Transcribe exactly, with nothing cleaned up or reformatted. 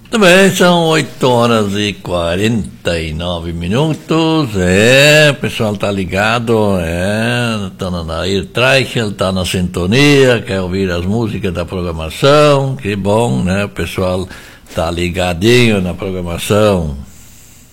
Muito bem, são oito horas e quarenta e nove minutos. É, o pessoal tá ligado, é, tá na Nair Treichel, tá na sintonia, quer ouvir as músicas da programação, que bom, né? O pessoal tá ligadinho na programação